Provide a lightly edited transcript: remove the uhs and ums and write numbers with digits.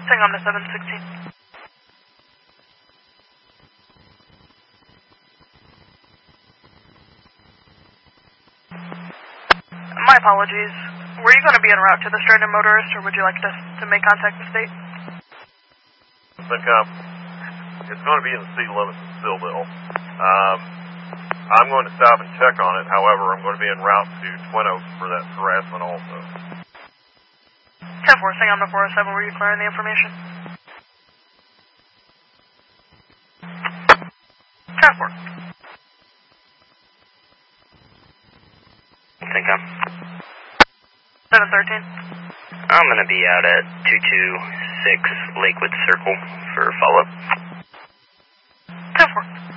Hang on to 716. My apologies. Were you going to be en route to the stranded motorist, or would you like us to make contact with state? Think it's going to be in the city limits of Stillville. I'm going to stop and check on it. However, I'm going to be en route to Twin Oaks for that harassment also. 10-4, hang on to 407. Were you clearing the information? 10-4. Think I'm 713. I'm going to be out at 226 Lakewood Circle for follow-up. 10-4.